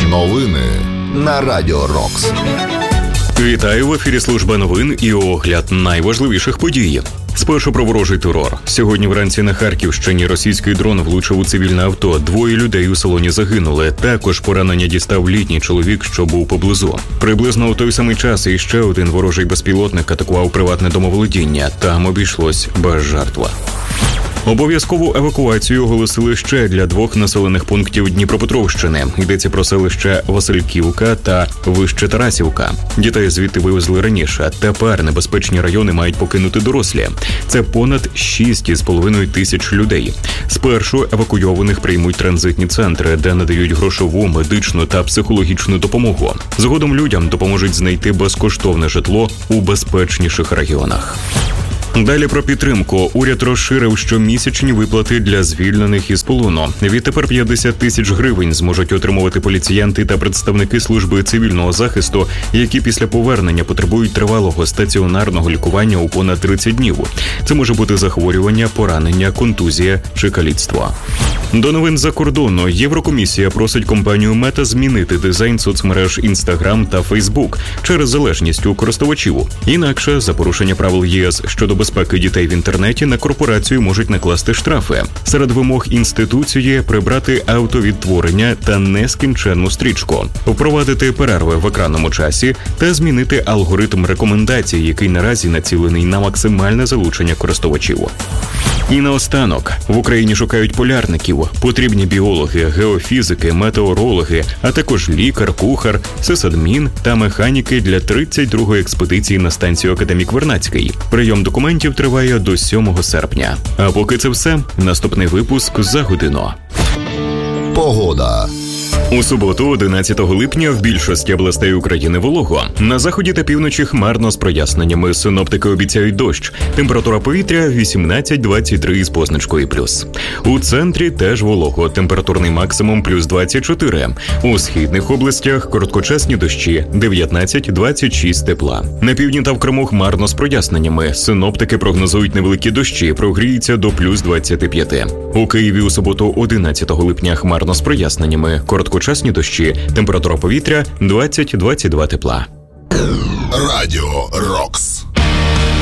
Новини на Радіо Рокс. Вітаю, в ефірі служба новин і огляд найважливіших подій. Спершу про ворожий терор. Сьогодні вранці на Харківщині російський дрон влучив у цивільне авто. 2 людей у салоні загинули. Також поранення дістав літній чоловік, що був поблизу. Приблизно у той самий час іще один ворожий безпілотник атакував приватне домоволодіння. Там обійшлось без жертв. Обов'язкову евакуацію оголосили ще для 2 населених пунктів Дніпропетровщини. Йдеться про селище Васильківка та Вище Тарасівка. Дітей звідти вивезли раніше. Тепер небезпечні райони мають покинути дорослі. Це понад 6,5 тисяч людей. Спершу евакуйованих приймуть транзитні центри, де надають грошову, медичну та психологічну допомогу. Згодом людям допоможуть знайти безкоштовне житло у безпечніших регіонах. Далі про підтримку. Уряд розширив щомісячні виплати для звільнених із полону. Відтепер 50 тисяч гривень зможуть отримувати поліціянти та представники служби цивільного захисту, які після повернення потребують тривалого стаціонарного лікування у понад 30 днів. Це може бути захворювання, поранення, контузія чи каліцтво. До новин за кордону. Єврокомісія просить компанію Мета змінити дизайн соцмереж Instagram та Facebook через залежність у користувачів. Інакше, за порушення правил ЄС щодо безпеки дітей в інтернеті, на корпорацію можуть накласти штрафи. Серед вимог інституції – прибрати автовідтворення та нескінченну стрічку, впровадити перерви в екранному часі та змінити алгоритм рекомендацій, який наразі націлений на максимальне залучення користувачів. І наостанок. В Україні шукають полярників. Потрібні біологи, геофізики, метеорологи, а також лікар, кухар, сисадмін та механіки для 32-ї експедиції на станцію Академік Вернадський. Прийом документів триває до 7 серпня. А поки це все, наступний випуск за годину. Погода. У суботу, 11 липня, в більшості областей України волого. На заході та півночі хмарно з проясненнями. Синоптики обіцяють дощ. Температура повітря 18-23 з позначкою плюс. У центрі теж волого. Температурний максимум плюс 24. У східних областях короткочасні дощі 19-26 тепла. На півдні та в Криму хмарно з проясненнями. Синоптики прогнозують невеликі дощі, прогріється до плюс 25. У Києві у суботу, 11 липня, хмарно з проясненнями. Короткочасні дощі, температура повітря 20-22 тепла. Радіо Рокс.